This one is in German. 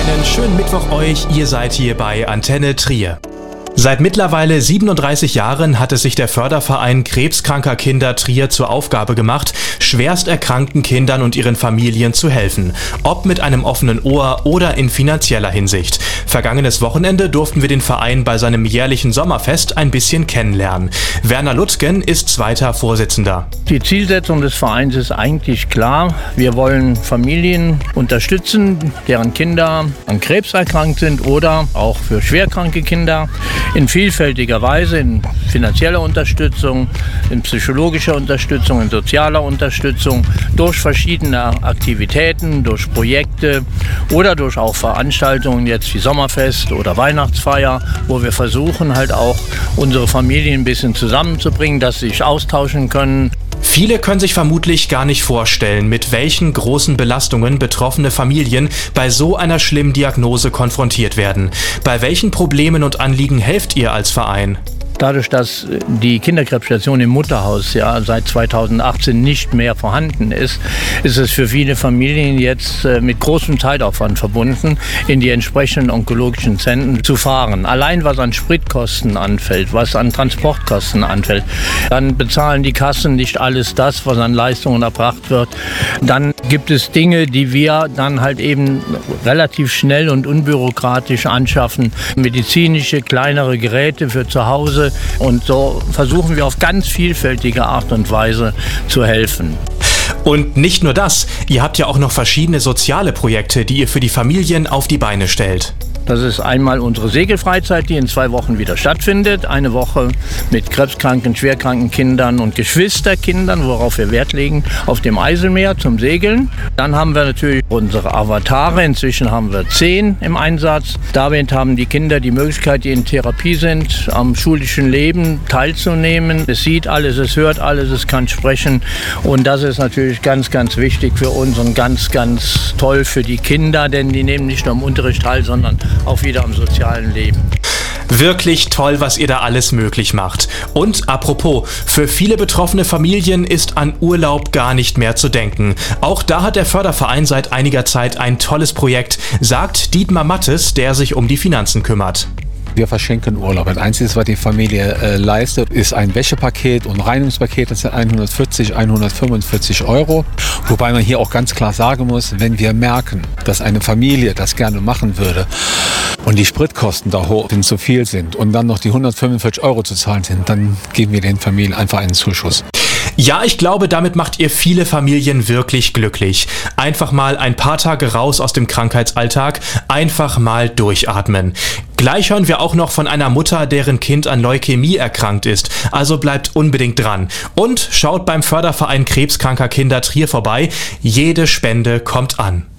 Einen schönen Mittwoch euch, ihr seid hier bei Antenne Trier. Seit mittlerweile 37 Jahren hat es sich der Förderverein Krebskranker Kinder Trier zur Aufgabe gemacht, schwerst erkrankten Kindern und ihren Familien zu helfen. Ob mit einem offenen Ohr oder in finanzieller Hinsicht. Vergangenes Wochenende durften wir den Verein bei seinem jährlichen Sommerfest ein bisschen kennenlernen. Werner Lutgen ist zweiter Vorsitzender. Die Zielsetzung des Vereins ist eigentlich klar. Wir wollen Familien unterstützen, deren Kinder an Krebs erkrankt sind oder auch für schwerkranke Kinder. In vielfältiger Weise, in finanzieller Unterstützung, in psychologischer Unterstützung, in sozialer Unterstützung, durch verschiedene Aktivitäten, durch Projekte oder durch auch Veranstaltungen, jetzt wie Sommerfest oder Weihnachtsfeier, wo wir versuchen halt auch unsere Familien ein bisschen zusammenzubringen, dass sie sich austauschen können. Viele können sich vermutlich gar nicht vorstellen, mit welchen großen Belastungen betroffene Familien bei so einer schlimmen Diagnose konfrontiert werden. Bei welchen Problemen und Anliegen helft ihr als Verein? Dadurch, dass die Kinderkrebsstation im Mutterhaus ja seit 2018 nicht mehr vorhanden ist, ist es für viele Familien jetzt mit großem Zeitaufwand verbunden, in die entsprechenden onkologischen Zentren zu fahren. Allein was an Spritkosten anfällt, was an Transportkosten anfällt, dann bezahlen die Kassen nicht alles das, was an Leistungen erbracht wird. Dann gibt es Dinge, die wir dann halt eben relativ schnell und unbürokratisch anschaffen. Medizinische, kleinere Geräte für zu Hause. Und so versuchen wir auf ganz vielfältige Art und Weise zu helfen. Und nicht nur das, ihr habt ja auch noch verschiedene soziale Projekte, die ihr für die Familien auf die Beine stellt. Das ist einmal unsere Segelfreizeit, die in 2 Wochen wieder stattfindet. Eine Woche mit krebskranken, schwerkranken Kindern und Geschwisterkindern, worauf wir Wert legen, auf dem Eiselmeer zum Segeln. Dann haben wir natürlich unsere Avatare. Inzwischen haben wir 10 im Einsatz. Damit haben die Kinder die Möglichkeit, die in Therapie sind, am schulischen Leben teilzunehmen. Es sieht alles, es hört alles, es kann sprechen. Und das ist natürlich ganz, ganz wichtig für uns und ganz, ganz toll für die Kinder, denn die nehmen nicht nur am Unterricht teil, sondern auch wieder am sozialen Leben. Wirklich toll, was ihr da alles möglich macht. Und apropos, für viele betroffene Familien ist an Urlaub gar nicht mehr zu denken. Auch da hat der Förderverein seit einiger Zeit ein tolles Projekt, sagt Dietmar Mattes, der sich um die Finanzen kümmert. Wir verschenken Urlaub. Das Einzige, was die Familie leistet, ist ein Wäschepaket und Reinigungspaket. Das sind 140, 145 Euro. Wobei man hier auch ganz klar sagen muss, wenn wir merken, dass eine Familie das gerne machen würde und die Spritkosten da hoch sind, zu viel sind und dann noch die 145 Euro zu zahlen sind, dann geben wir den Familien einfach einen Zuschuss. Ja, ich glaube, damit macht ihr viele Familien wirklich glücklich. Einfach mal ein paar Tage raus aus dem Krankheitsalltag, einfach mal durchatmen. Gleich hören wir auch noch von einer Mutter, deren Kind an Leukämie erkrankt ist. Also bleibt unbedingt dran. Und schaut beim Förderverein Krebskranker Kinder Trier vorbei. Jede Spende kommt an.